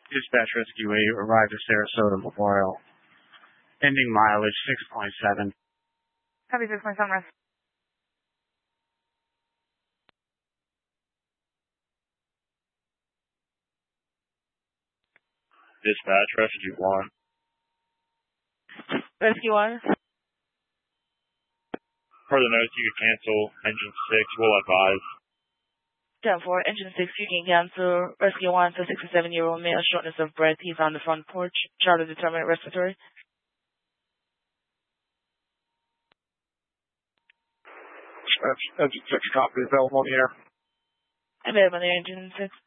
Dispatch Rescue 8 arrived at Sarasota Memorial. Ending mileage 6.7. Copy 6.7 rest. Dispatch Rescue 1. Rescue 1. Per the notes, you can cancel engine 6. We'll advise. 10-4, engine 6, you can cancel. Rescue 1, so 67-year-old male, shortness of breath. He's on the front porch. Charter determinant respiratory. Engine 6 copy, available on the air. Available on the engine 6.